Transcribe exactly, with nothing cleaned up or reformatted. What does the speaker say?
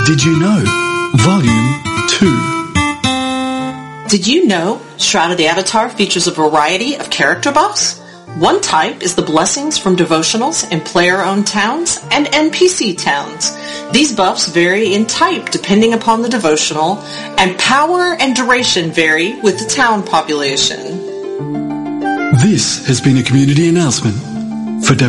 Did you know? Volume two. Did you know Shroud of the Avatar features a variety of character buffs? One type is the blessings from devotionals in player-owned towns and N P C towns. These buffs vary in type depending upon the devotional, and power and duration vary with the town population. This has been a community announcement for